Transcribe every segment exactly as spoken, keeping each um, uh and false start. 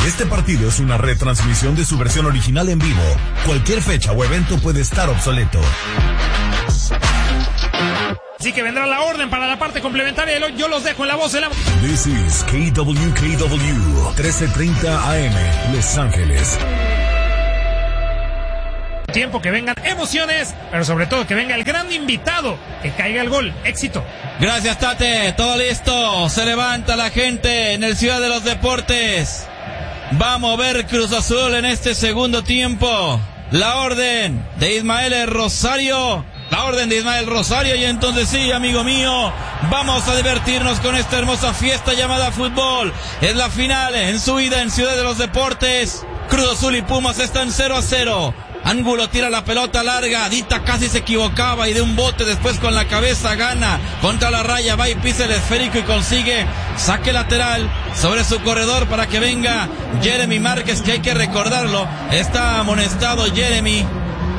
Este partido es una retransmisión de su versión original en vivo. Cualquier fecha o evento puede estar obsoleto. Así que vendrá la orden para la parte complementaria. Yo los dejo en la voz de la... This is K W K W, trece treinta A M, Los Ángeles. Tiempo que vengan emociones, pero sobre todo que venga el gran invitado, que caiga el gol. Éxito. Gracias, Tate. Todo listo. Se levanta la gente en el Ciudad de los Deportes. Vamos a ver Cruz Azul en este segundo tiempo. La orden de Ismael Rosario. La orden de Ismael Rosario. Y entonces sí, amigo mío, vamos a divertirnos con esta hermosa fiesta llamada fútbol. Es la final en su ida en Ciudad de los Deportes. Cruz Azul y Pumas están cero a cero. Ángulo tira la pelota larga, Dita casi se equivocaba y de un bote después con la cabeza gana contra la raya, va y pisa el esférico y consigue saque lateral sobre su corredor para que venga Jeremy Márquez, que hay que recordarlo, está amonestado Jeremy.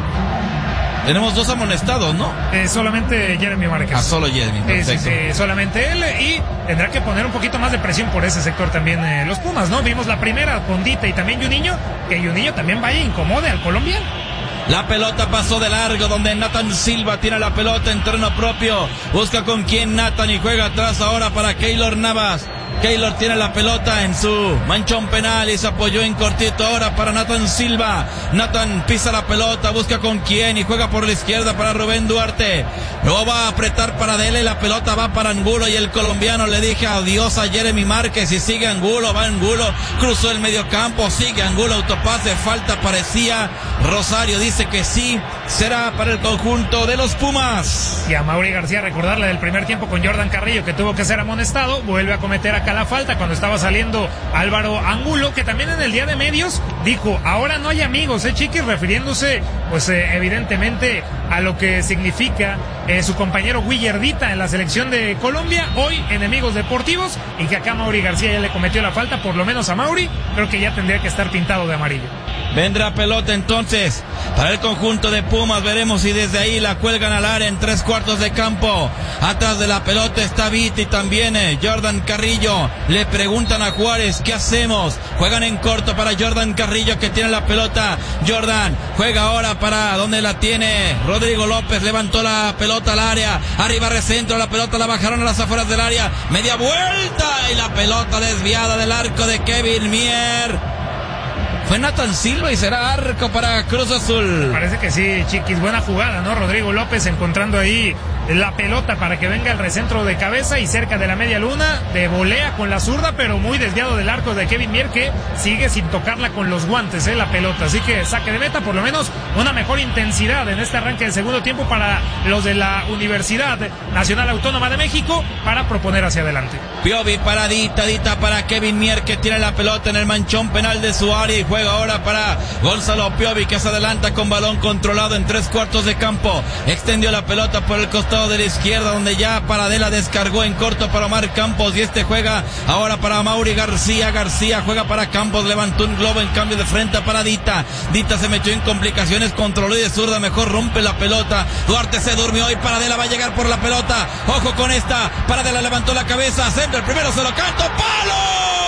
Tenemos dos amonestados, ¿no? Eh, solamente Jeremy Márquez. Ah, solo Jeremy, perfecto. Eh, sí, sí, solamente él, y tendrá que poner un poquito más de presión por ese sector también eh, los Pumas, ¿no? Vimos la primera con Dita y también Juninho, que Juninho también vaya e incomode al colombiano. La pelota pasó de largo, donde Nathan Silva tira la pelota en terreno propio, busca con quién Nathan y juega atrás ahora para Keylor Navas. Keylor tiene la pelota en su manchón penal y se apoyó en cortito ahora para Nathan Silva. Nathan pisa la pelota, busca con quién y juega por la izquierda para Rubén Duarte. Luego va a apretar para Dele, la pelota va para Angulo y el colombiano le dije adiós a Jeremy Márquez y sigue Angulo, va Angulo, cruzó el mediocampo, sigue Angulo, autopase, falta parecía. Rosario dice que sí, será para el conjunto de los Pumas. Y a Mauri García recordarle del primer tiempo con Jordan Carrillo, que tuvo que ser amonestado, vuelve a cometer acá la falta cuando estaba saliendo Álvaro Angulo, que también en el día de medios dijo, ahora no hay amigos, eh chiquis, refiriéndose pues eh, evidentemente a lo que significa eh, su compañero Guillardita en la selección de Colombia, hoy enemigos deportivos, y que acá Mauri García ya le cometió la falta, por lo menos a Mauri, creo que ya tendría que estar pintado de amarillo. Vendrá pelota entonces para el conjunto de Pumas, veremos si desde ahí la cuelgan al área en tres cuartos de campo. Atrás de la pelota está Viti, también eh, Jordan Carrillo. Le preguntan a Juárez, ¿qué hacemos? Juegan en corto para Jordan Carrillo, que tiene la pelota. Jordan juega ahora para donde la tiene Rodrigo López, levantó la pelota al área, arriba recentro, la pelota la bajaron a las afueras del área, media vuelta y la pelota desviada del arco de Kevin Mier. Fue Nathan Silva y será arco para Cruz Azul. Parece que sí, chiquis, buena jugada, ¿no? Rodrigo López encontrando ahí la pelota para que venga el recentro de cabeza y cerca de la media luna, de volea con la zurda, pero muy desviado del arco de Kevin Mier, que sigue sin tocarla con los guantes, ¿eh? La pelota, así que saque de meta, por lo menos una mejor intensidad en este arranque del segundo tiempo para los de la Universidad Nacional Autónoma de México, para proponer hacia adelante. Piovi para Dita, Dita para Kevin Mier, que tiene la pelota en el manchón penal de su área y juega ahora para Gonzalo Piovi, que se adelanta con balón controlado en tres cuartos de campo, extendió la pelota por el costado de la izquierda, donde ya Paradela descargó en corto para Omar Campos, y este juega ahora para Mauri García. García juega para Campos, levantó un globo en cambio de frente para Dita. Dita se metió en complicaciones, controló y de zurda mejor rompe la pelota. Duarte se durmió y Paradela va a llegar por la pelota. Ojo con esta, Paradela levantó la cabeza, centro, el primero se lo canto, ¡palo!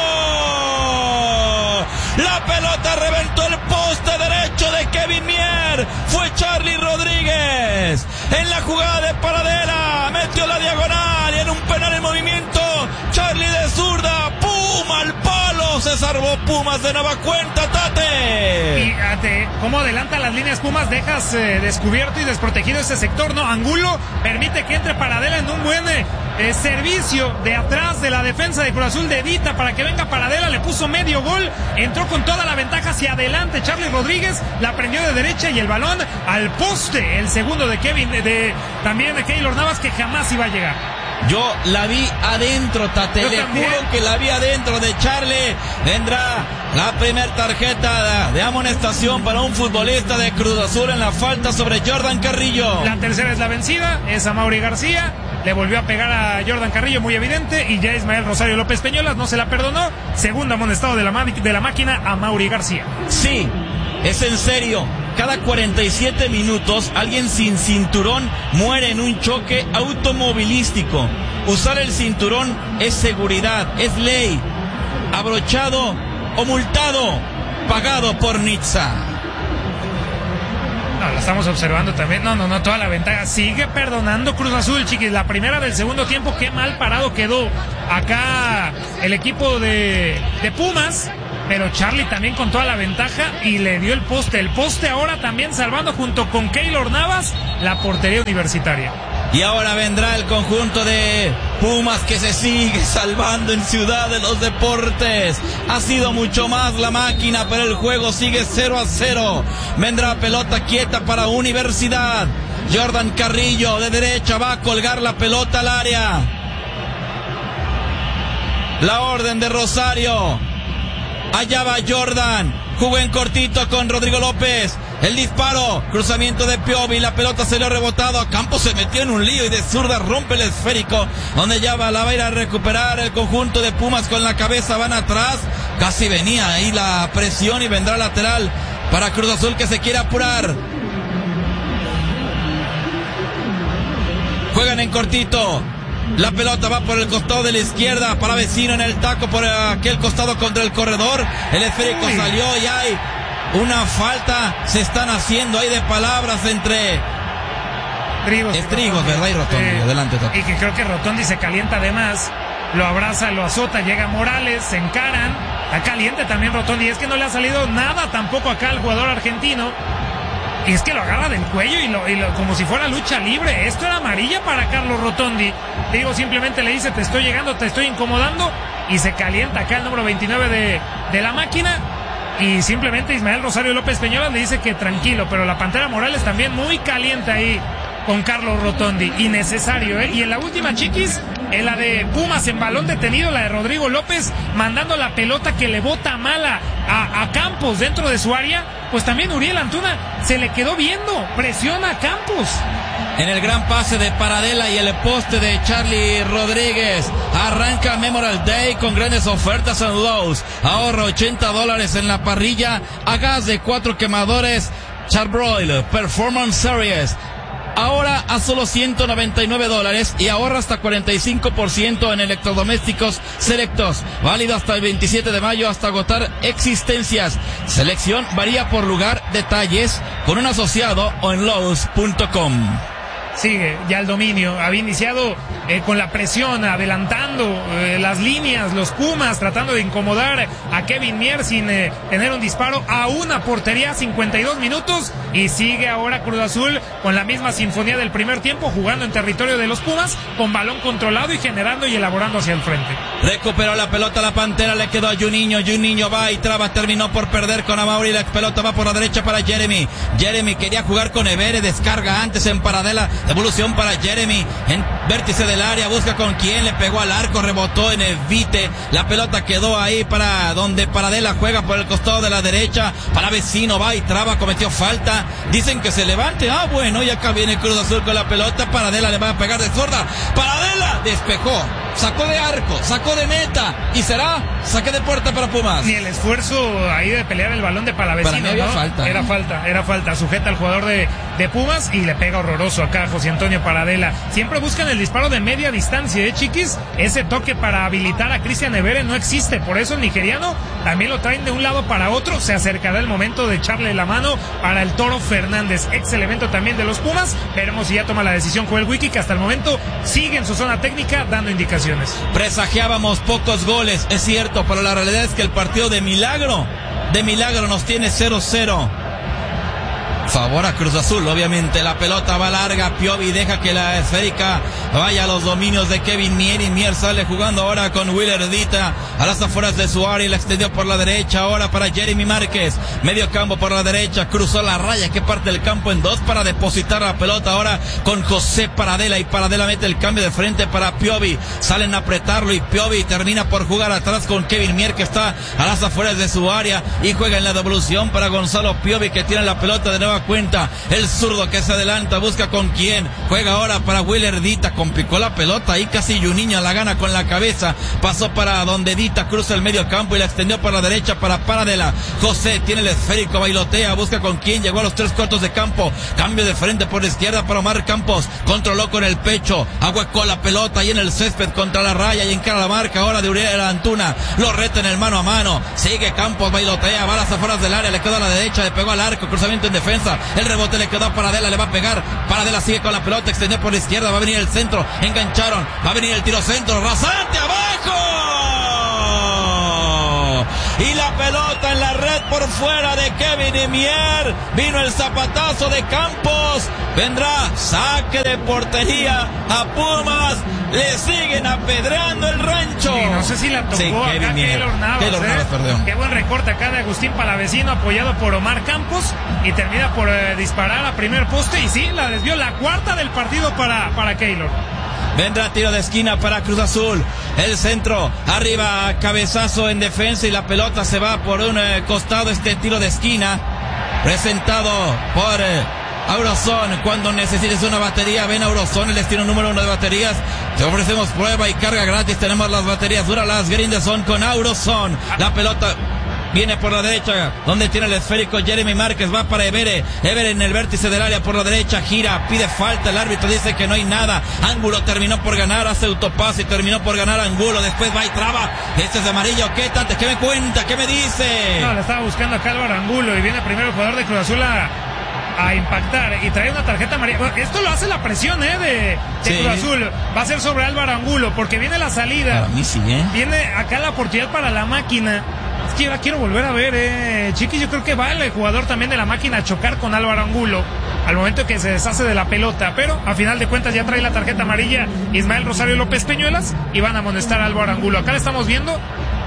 La pelota reventó el poste derecho de Kevin Mier. Fue Charlie Rodríguez en la jugada de Paradela, metió la diagonal y en un penal en movimiento, Charlie de zurda, ¡pum! Al palo, se salvó Pumas de nueva cuenta, Tate. Fíjate cómo adelanta las líneas Pumas, dejas eh, descubierto y desprotegido ese sector, ¿no? Angulo permite que entre Paradela en un buen eh, eh, servicio de atrás de la defensa de Cruz Azul de Dita para que venga Paradela, le puso medio gol, entró con toda la ventaja hacia adelante Charlie Rodríguez, la prendió de derecha y el balón al poste, el segundo de Kevin, de, de también de Keylor Navas, que jamás iba a llegar. Yo la vi adentro, Tate, Yo le también. juro que la vi adentro de Charlie. Vendrá la primera tarjeta de amonestación para un futbolista de Cruz Azul en la falta sobre Jordan Carrillo. La tercera es la vencida, es a Mauri García, le volvió a pegar a Jordan Carrillo, muy evidente, y ya Ismael Rosario López Peñolas no se la perdonó. Segundo amonestado de la, de la máquina a Mauri García. Sí, es en serio. Cada cuarenta y siete minutos alguien sin cinturón muere en un choque automovilístico. Usar el cinturón es seguridad, es ley. Abrochado o multado, pagado por Nizza. No, lo estamos observando también. No, no, no, toda la ventaja. Sigue perdonando Cruz Azul, chiquis. La primera del segundo tiempo, qué mal parado quedó acá el equipo de, de Pumas. Pero Charlie también con toda la ventaja y le dio el poste. El poste ahora también salvando junto con Keylor Navas la portería universitaria. Y ahora vendrá el conjunto de Pumas que se sigue salvando en Ciudad de los Deportes. Ha sido mucho más la máquina, pero el juego sigue cero a cero. Vendrá pelota quieta para Universidad. Jordan Carrillo de derecha va a colgar la pelota al área. La orden de Rosario. Allá va Jordan, jugó en cortito con Rodrigo López, el disparo, cruzamiento de Piovi, la pelota se le ha rebotado, a Campos se metió en un lío y de zurda rompe el esférico, donde ya va, la va a ir a recuperar el conjunto de Pumas con la cabeza, van atrás, casi venía ahí la presión y vendrá lateral para Cruz Azul que se quiere apurar. Juegan en cortito. La pelota va por el costado de la izquierda para Vecino en el taco por aquel costado contra el corredor. El esférico salió y hay una falta. Se están haciendo ahí de palabras entre Trigos, Estrigos, ¿verdad? Y Rotondi. Eh, Adelante, Tato. Y que creo que Rotondi se calienta de más. Lo abraza, lo azota, llega Morales, se encaran. Está caliente también Rotondi. Es que no le ha salido nada tampoco acá al jugador argentino. Y es que lo agarra del cuello y, lo, y lo, como si fuera lucha libre. Esto era amarilla para Carlos Rotondi. Digo, simplemente le dice, te estoy llegando, te estoy incomodando. Y se calienta acá el número veintinueve de, de la máquina. Y simplemente Ismael Rosario López Peñolas le dice que tranquilo. Pero la Pantera Morales también muy caliente ahí con Carlos Rotondi. Innecesario, ¿eh? Y en la última, chiquis, en la de Pumas en balón detenido, la de Rodrigo López, mandando la pelota que le bota mala a, a Campos dentro de su área. Pues también Uriel Antuna se le quedó viendo, presiona a Campos. En el gran pase de Paradela y el poste de Charlie Rodríguez. Arranca Memorial Day con grandes ofertas en Lowe's. Ahorra ochenta dólares en la parrilla a gas de cuatro quemadores Charbroil Performance Series. Ahora a solo ciento noventa y nueve dólares y ahorra hasta cuarenta y cinco por ciento en electrodomésticos selectos. Válido hasta el veintisiete de mayo hasta agotar existencias. Selección varía por lugar, detalles con un asociado o en Lowe's punto com. Sigue ya el dominio, había iniciado eh, con la presión, adelantando eh, las líneas, los Pumas, tratando de incomodar a Kevin Mier sin eh, tener un disparo a una portería, cincuenta y dos minutos, y sigue ahora Cruz Azul con la misma sinfonía del primer tiempo, jugando en territorio de los Pumas, con balón controlado y generando y elaborando hacia el frente. Recuperó la pelota la Pantera, le quedó a Juninho, Juninho va y traba, terminó por perder con Amauri, la pelota va por la derecha para Jeremy, Jeremy quería jugar con Evere, descarga antes en Paradela, devolución para Jeremy, en vértice del área, busca con quién, le pegó al arco, rebotó en Evite, la pelota quedó ahí para donde Paradela juega por el costado de la derecha, para Vecino, va y traba, cometió falta, dicen que se levante, ah bueno, y acá viene Cruz Azul con la pelota, Paradela le va a pegar de zurda, Paradela despejó, sacó de arco, sacó de meta, y será saque de puerta para Pumas. Ni el esfuerzo ahí de pelear el balón de Palavecino, para mí había ¿no? falta, era ¿no? falta, era falta, sujeta al jugador de, de Pumas y le pega horroroso acá José Antonio Paradela. Siempre buscan el disparo de media distancia, ¿eh, chiquis? Ese toque para habilitar a Cristian Evere no existe, por eso el nigeriano también lo traen de un lado para otro, se acercará el momento de echarle la mano para el Toro Fernández, ex elemento también de los Pumas, veremos si ya toma la decisión Joel Wiki, que hasta el momento sigue en su zona técnica dando indicaciones. Presagiábamos pocos goles, es cierto, pero la realidad es que el partido de milagro, de milagro nos tiene cero cero. Favor a Cruz Azul, obviamente, la pelota va larga, Piovi deja que la esférica vaya a los dominios de Kevin Mier, y Mier sale jugando ahora con Willer Dita a las afueras de su área y la extendió por la derecha, ahora para Jeremy Márquez, medio campo por la derecha, cruzó la raya que parte el campo en dos para depositar la pelota ahora con José Paradela, y Paradela mete el cambio de frente para Piovi, salen a apretarlo y Piovi termina por jugar atrás con Kevin Mier, que está a las afueras de su área y juega en la devolución para Gonzalo Piovi, que tiene la pelota de nueva daba cuenta. El zurdo que se adelanta, busca con quién. Juega ahora para Willer Dita, complicó la pelota. Ahí casi Juninho la gana con la cabeza. Pasó para donde Dita cruza el medio campo y la extendió para la derecha para Paradela. José tiene el esférico, bailotea, busca con quién. Llegó a los tres cuartos de campo. Cambio de frente por la izquierda para Omar Campos. Controló con el pecho. Ahuecó la pelota ahí en el césped contra la raya y encara la marca ahora de Uriel Antuna. Lo reta en el mano a mano. Sigue Campos, bailotea, va a las afueras del área, le quedó a la derecha, le pegó al arco, cruzamiento en defensa. El rebote le quedó a Paradela, le va a pegar. Paradela sigue con la pelota, extendió por la izquierda, va a venir el centro, engancharon, va a venir el tiro centro, rasante abajo. Y la pelota en la red por fuera de Kevin Imier. Vino el zapatazo de Campos. Vendrá saque de portería a Pumas. Le siguen apedreando el rancho. Y no sé si la tocó sí, acá Keylor Navas. Keylor ¿eh? Navas, perdón. Qué buen recorte acá de Agustín Palavecino, apoyado por Omar Campos. Y termina por eh, disparar a primer poste. Y sí, la desvió, la cuarta del partido para, para Keylor. Vendrá tiro de esquina para Cruz Azul. El centro, arriba, cabezazo en defensa y la pelota se va por un eh, costado. Este tiro de esquina presentado por eh, Auroson. Cuando necesites una batería, ven a Auroson, el destino número uno de baterías. Te ofrecemos prueba y carga gratis. Tenemos las baterías Duralas Grindeson con Auroson. La pelota viene por la derecha, donde tiene el esférico Jeremy Márquez, va para Evere, Evere en el vértice del área por la derecha, gira, pide falta, el árbitro dice que no hay nada. Ángulo terminó por ganar, hace autopase y terminó por ganar Angulo, después va y traba, este es de amarillo. ¿Qué tanto? ¿Qué me cuenta? ¿Qué me dice? No, le estaba buscando acá Álvaro Angulo y viene primero el jugador de Cruz Azul a, a impactar y trae una tarjeta amarilla. Bueno, esto lo hace la presión eh, de, de sí. Cruz Azul, va a ser sobre Álvaro Angulo porque viene la salida. Para mí sí, ¿eh? Viene acá la oportunidad para la máquina. Es que ahora quiero volver a ver, eh, Chiqui, yo creo que va el jugador también de la máquina a chocar con Álvaro Angulo al momento que se deshace de la pelota, pero a final de cuentas ya trae la tarjeta amarilla Ismael Rosario López Peñuelas y van a amonestar a Álvaro Angulo. Acá le estamos viendo.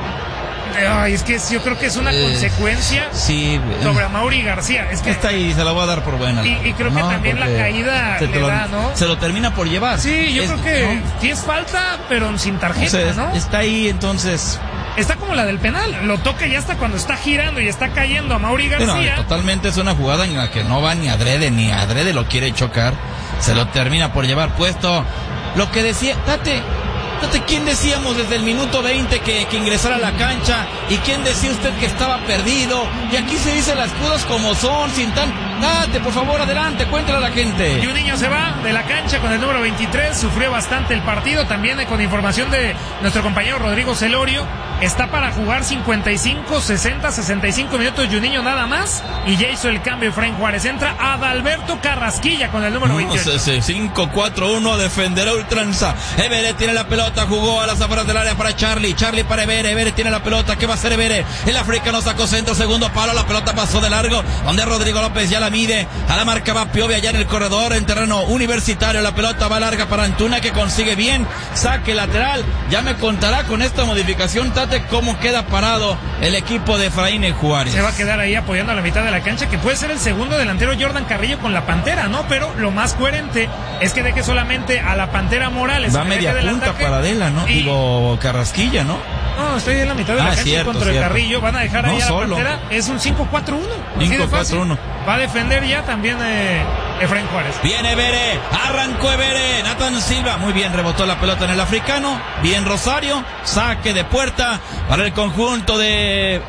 Ay, es que yo creo que es una eh, consecuencia sí, sobre Amaury García. Es que está ahí, se la voy a dar por buena. Y, y creo no, que también la caída le lo, da, ¿no? Se lo termina por llevar. Sí, yo es, creo que ¿no? sí es falta, pero sin tarjeta, o sea, ¿no? Está ahí, entonces... Está como la del penal, lo toca ya hasta cuando está girando y está cayendo a Amaury García. No, totalmente es una jugada en la que no va ni adrede, ni adrede lo quiere chocar. Se lo termina por llevar puesto. Lo que decía, Tate... ¿Quién decíamos desde el minuto veinte que, que ingresara a la cancha? ¿Y quién decía usted que estaba perdido? Y aquí se dice las cosas como son, sin tan... Date, por favor, adelante, cuéntale a la gente. Y un niño se va de la cancha con el número veintitrés, sufrió bastante el partido, también con información de nuestro compañero Rodrigo Celorio. Está para jugar cincuenta y cinco, sesenta, sesenta y cinco minutos Juninho nada más. Y ya hizo el cambio Efraín Juárez. Entra Adalberto Carrasquilla con el número veintiocho. cinco cuatro uno, defenderá ultranza. Evere tiene la pelota, jugó a las afueras del área para Charlie. Charlie para Evere, Evere tiene la pelota. ¿Qué va a hacer Evere? El africano sacó centro, segundo palo. La pelota pasó de largo, donde Rodrigo López ya la mide. A la marca va Piovi allá en el corredor, en terreno universitario. La pelota va larga para Antuna, que consigue bien. Saque lateral. Ya me contará con esta modificación, cómo queda parado el equipo de Efraín Juárez. Se va a quedar ahí apoyando a la mitad de la cancha, que puede ser el segundo delantero Jordan Carrillo con la Pantera, ¿no? Pero lo más coherente es que deje solamente a la Pantera Morales. Va media punta para Adela, ¿no? Y... Digo, Carrasquilla, ¿no? No, estoy en la mitad de ah, la cancha cierto, contra cierto. el Carrillo. Van a dejar ahí no, a la solo. Pantera. Es un cinco cuatro uno. cinco cuatro uno. Va a defender ya también eh, Efraín Juárez. Viene Evere, arrancó Evere, Nathan Silva, muy bien, rebotó la pelota en el africano, bien Rosario, saque de puerta para el conjunto de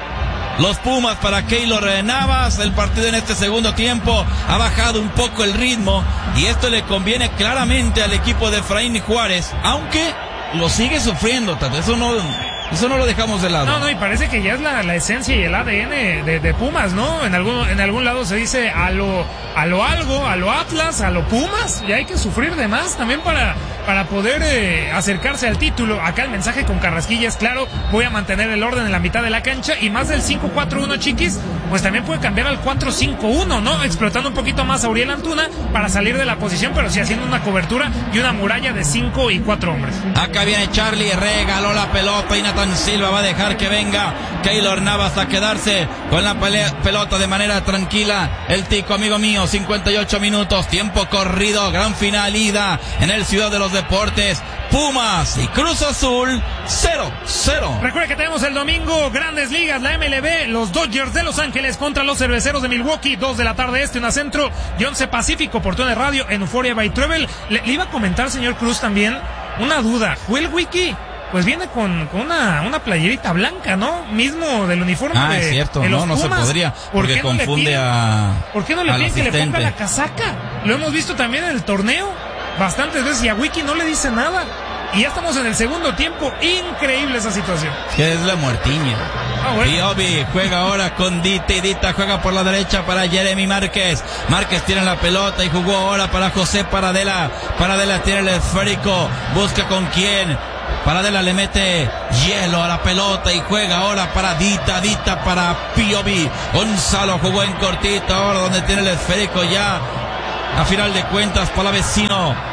los Pumas, para Keylor Navas. El partido en este segundo tiempo ha bajado un poco el ritmo y esto le conviene claramente al equipo de Efraín Juárez, aunque lo sigue sufriendo, Tato, eso no... Eso no lo dejamos de lado. No, no, y parece que ya es la, la esencia y el A D N de, de Pumas, ¿no? En algún, en algún lado se dice a lo, a lo algo, a lo Atlas, a lo Pumas, y hay que sufrir de más también para, para poder eh, acercarse al título. Acá el mensaje con Carrasquilla es claro, voy a mantener el orden en la mitad de la cancha, y más del cinco cuatro uno, Chiquis, pues también puede cambiar al cuatro cinco uno, ¿no? Explotando un poquito más a Uriel Antuna para salir de la posición, pero sí haciendo una cobertura y una muralla de cinco y cuatro hombres. Acá viene Charlie, regaló la pelota y Nathan Silva va a dejar que venga Keylor Navas a quedarse con la pelea, pelota de manera tranquila. El Tico, amigo mío, cincuenta y ocho minutos, tiempo corrido, gran final, ida en el Ciudad de los deportes. Pumas y Cruz Azul, cero cero. Recuerda que tenemos el domingo Grandes Ligas, la M L B, los Dodgers de Los Ángeles contra los Cerveceros de Milwaukee, dos de la tarde este, una centro y once pacífico, por Tune Radio en Euphoria by Travel. Le, le iba a comentar, señor Cruz, también una duda. Will Wiki, pues viene con, con una, una playerita blanca, ¿no? Mismo del uniforme ah, de, es cierto, de los no, no Pumas. se podría, porque ¿Por qué no confunde le piden, a ¿Por qué no le piden que le ponga la casaca? Lo hemos visto también en el torneo bastantes veces y a Wiki no le dice nada. Y ya estamos en el segundo tiempo. Increíble esa situación. Que es la muertiña. Ah, bueno. Piovi juega ahora con Dita y Dita juega por la derecha para Jeremy Márquez. Márquez tiene la pelota y jugó ahora para José Paradela. Paradela tiene el esférico. Busca con quién. Paradela le mete hielo a la pelota y juega ahora para Dita, Dita para Piovi. Gonzalo jugó en cortito ahora donde tiene el esférico ya. A final de cuentas, Palavecino.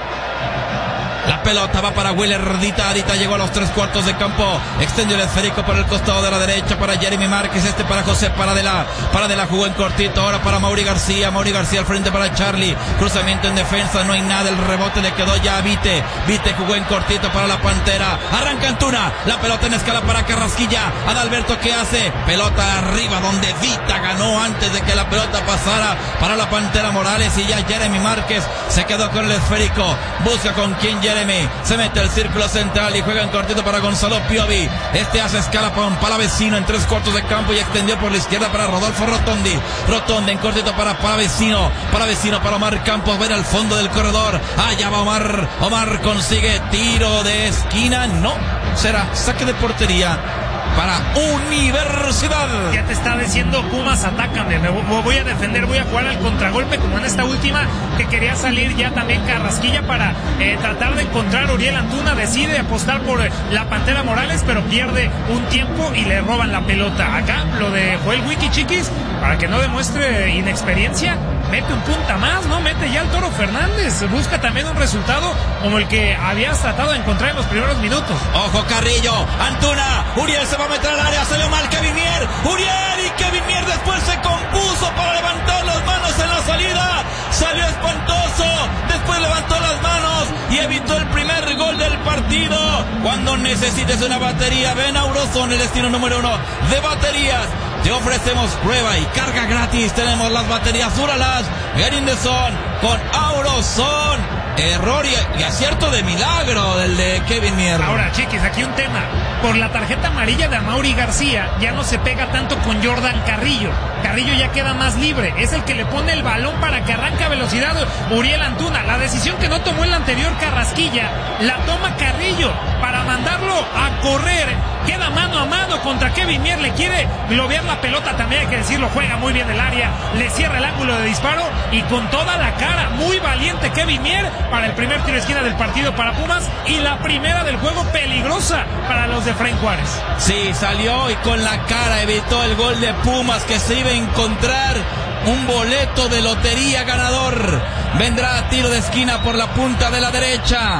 La pelota va para Willer Dita, Dita llegó a los tres cuartos de campo, extendió el esférico por el costado de la derecha para Jeremy Márquez, este para José Paradela, Paradela jugó en cortito, ahora para Mauri García, Mauri García al frente para Charlie, cruzamiento en defensa, no hay nada, el rebote le quedó ya a Vite, Vite jugó en cortito para la Pantera, arranca Antuna, la pelota en escala para Carrasquilla, Adalberto ¿qué hace? Pelota arriba donde Dita ganó antes de que la pelota pasara para la Pantera Morales y ya Jeremy Márquez se quedó con el esférico, busca con quién Jeremy, se mete al círculo central y juega en cortito para Gonzalo Piovi. Este hace escala para un Palavecino en tres cuartos de campo y extendió por la izquierda para Rodolfo Rotondi. Rotondi en cortito para Palavecino. Palavecino para Omar Campos. Ven al fondo del corredor. Allá va Omar. Omar consigue tiro de esquina. No, será saque de portería para Universidad. Ya te está diciendo Pumas, atácame, me voy a defender, voy a jugar al contragolpe como en esta última que quería salir ya también Carrasquilla para eh, tratar de encontrar a Uriel Antuna, decide apostar por eh, la Pantera Morales pero pierde un tiempo y le roban la pelota. Acá lo de Joel Wiki, chiquis, para que no demuestre inexperiencia, mete un punta más, ¿no? Mete ya el Toro Fernández, busca también un resultado como el que habías tratado de encontrar en los primeros minutos. Ojo Carrillo, Antuna, Uriel se va a meter al área, salió mal Kevin Mier, Uriel y Kevin Mier después se compuso para levantar las manos en la salida, salió espantoso, después levantó las manos y evitó el primer gol del partido. Cuando necesites una batería, ven a Auroson, el destino número uno de baterías. Te ofrecemos prueba y carga gratis. Tenemos las baterías Duralas, Gerindeson con Auroson. Error y, y acierto de milagro del de Kevin Mier. Ahora, chiquis, aquí un tema. Por la tarjeta amarilla de Amaury García ya no se pega tanto con Jordan Carrillo. Carrillo ya queda más libre. Es el que le pone el balón para que arranque a velocidad Uriel Antuna. La decisión que no tomó el anterior Carrasquilla la toma Carrillo para mandarlo a correr. Queda mano a mano contra Kevin Mier. Le quiere globear la pelota, también hay que decirlo. Juega muy bien el área. Le cierra el ángulo de disparo y con toda la cara. Muy valiente Kevin Mier para el primer tiro de esquina del partido para Pumas y la primera del juego peligrosa para los de Fren Juárez. Sí, salió y con la cara evitó el gol de Pumas que se iba a encontrar un boleto de lotería ganador. Vendrá a tiro de esquina por la punta de la derecha.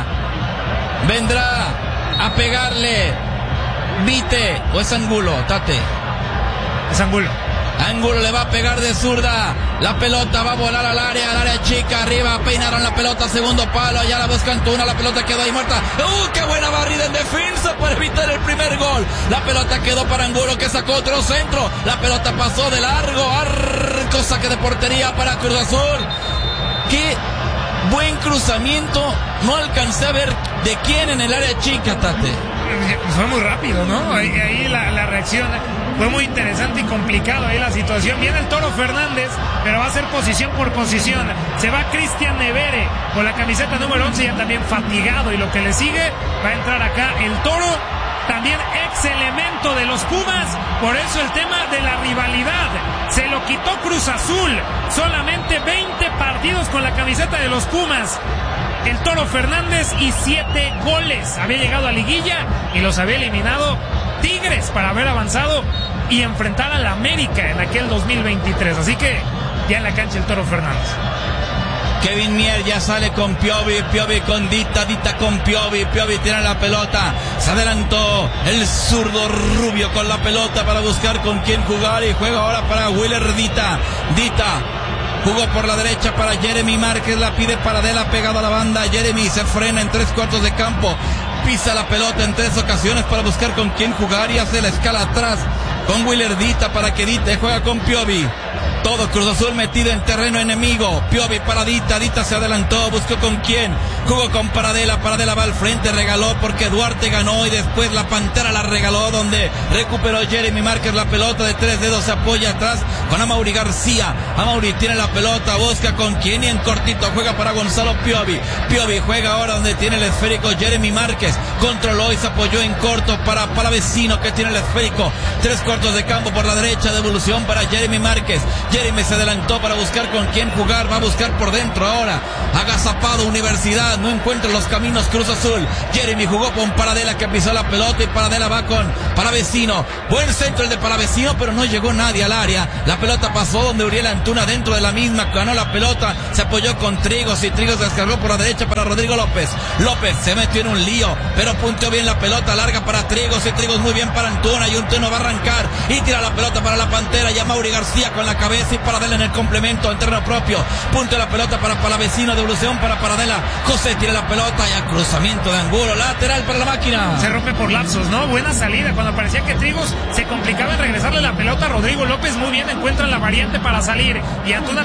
Vendrá a pegarle Vite o es Angulo, Tate. Es Angulo. Angulo le va a pegar de zurda. La pelota va a volar al área, al área chica, arriba, peinaron la pelota, segundo palo, allá la busca Antuna, la pelota quedó ahí muerta. ¡Uh, qué buena barrida en defensa para evitar el primer gol! La pelota quedó para Angulo que sacó otro centro, la pelota pasó de largo, arco, saque de portería para Cruz Azul. ¡Qué buen cruzamiento! No alcancé a ver de quién en el área chica, Tate. Fue muy rápido, ¿no? Ahí, ahí la, la reacción fue muy interesante y complicado ahí la situación. Viene el Toro Fernández, pero va a ser posición por posición. Se va Cristian Nevere con la camiseta número once, ya también fatigado. Y lo que le sigue, va a entrar acá el Toro, también ex elemento de los Pumas. Por eso el tema de la rivalidad. Se lo quitó Cruz Azul. Solamente veinte partidos con la camiseta de los Pumas. El Toro Fernández y siete goles. Había llegado a liguilla y los había eliminado Tigres para haber avanzado y enfrentar a la América en aquel dos mil veintitrés. Así que ya en la cancha el Toro Fernández. Kevin Mier ya sale con Piovi, Piovi con Dita, Dita con Piovi, Piovi tiene la pelota, se adelantó el zurdo Rubio con la pelota para buscar con quién jugar y juega ahora para Willer Dita, Dita Jugó por la derecha para Jeremy Márquez, la pide Paradela pegado a la banda. Jeremy se frena en tres cuartos de campo, pisa la pelota en tres ocasiones para buscar con quién jugar y hace la escala atrás con Willer Dita para que Dita juega con Piovi. Todo Cruz Azul metido en terreno enemigo. Piovi para Dita, Dita se adelantó, buscó con quién, jugó con Paradela, Paradela va al frente, regaló porque Duarte ganó y después la Pantera la regaló, donde recuperó Jeremy Márquez la pelota de tres dedos, se apoya atrás con Amaury García. Amaury tiene la pelota, busca con quién y en cortito juega para Gonzalo Piovi. Piovi juega ahora donde tiene el esférico Jeremy Márquez, controló y se apoyó en corto para Palavecino que tiene el esférico, tres cuartos de campo por la derecha, devolución para Jeremy Márquez. Jeremy se adelantó para buscar con quién jugar, va a buscar por dentro ahora, agazapado Universidad, no encuentra los caminos Cruz Azul. Jeremy jugó con Paradela que pisó la pelota y Paradela va con Palavecino, buen centro el de Palavecino, pero no llegó nadie al área, la pelota pasó donde Uriel Antuna dentro de la misma, ganó la pelota, se apoyó con Trigos y Trigos descargó por la derecha para Rodrigo López. López se metió en un lío, pero punteó bien la pelota, larga para Trigos y Trigos muy bien para Antuna y Antuna va a arrancar y tira la pelota para la Pantera y Amaury García con la cabeza y Paradela en el complemento en terreno propio, punto la pelota para Palavecino, devolución para Paradela, José tira la pelota y a cruzamiento de Angulo, lateral para la máquina. Se rompe por lapsos, ¿no? Buena salida, cuando parecía que Trigos se complicaba en regresarle la pelota, Rodrigo López muy bien encuentra la variante para salir y Antuna